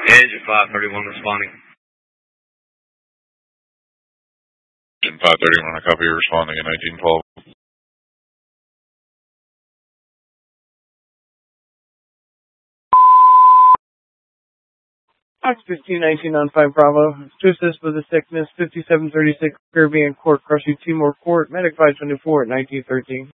Engine 531 responding. Engine 531, I copy you responding in 1912. Fox 1519 on 5 Bravo. To assist with the sickness, 5736 Caribbean Court, Crushing Timor Court, Medic 524 at 1913.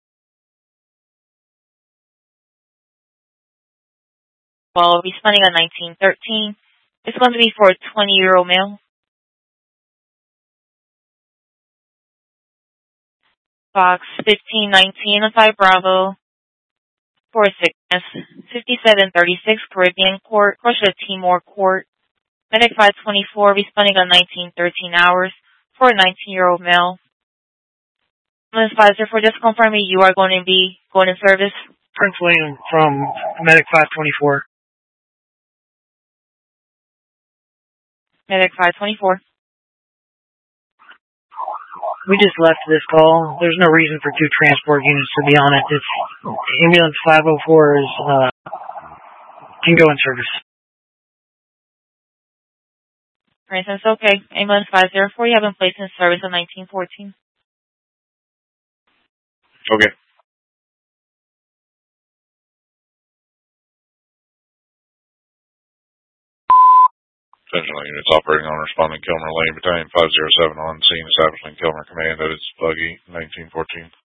Well, responding on 1913. It's going to be for a 20-year-old male. Fox 1519 on 5 Bravo. For sickness, 5736 Caribbean Court, Crushing Timor Court, Medic 524, responding on 1913 hours for a 19-year-old male. Ms. Pfizer, for just confirming you are going to be going in service? Prince William from Medic 524. Medic 524. We just left this call. There's no reason for 2 transport units to be on it. It's ambulance 504 is can go in service. For instance, okay. Ambulance 504, you have been placed in service in 1914. Okay. Attention all units operating on responding Kilmer Lane, Battalion 507 on scene, establishing Kilmer Command at its buggy, 1914.